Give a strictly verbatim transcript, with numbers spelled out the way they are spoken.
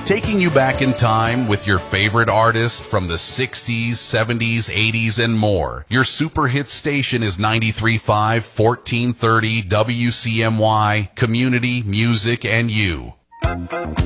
Taking you back in time with your favorite artist from the sixties, seventies, eighties, and more. Your super hit station is ninety-three point five, fourteen thirty W C M Y, Community, Music, and You.